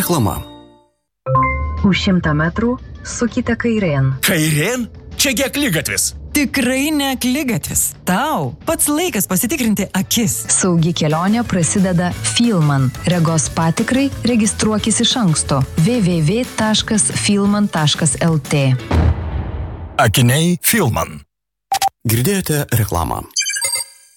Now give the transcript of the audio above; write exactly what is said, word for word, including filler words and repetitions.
Reklama. Už šimtą metrų sukite kairėn. Kairėn? Čiagi akligatvis. Tikrai ne akligatvis. Tau pats laikas pasitikrinti akis. Saugi kelionė prasideda Filman. Regos patikrai registruokis iš anksto. w w w taškas filman taškas l t. Akiniai Filman. Girdėjote reklamą.